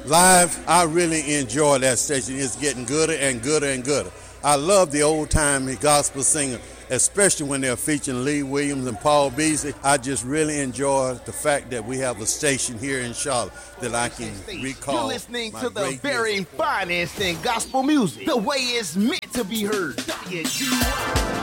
Live, I really enjoy that station. It's getting gooder and gooder and gooder. I love the old-time gospel singer, especially when they're featuring Lee Williams and Paul Beasley. I just really enjoy the fact that we have a station here in Charlotte that I can recall. You're listening to the very finest in gospel music, the way it's meant to be heard.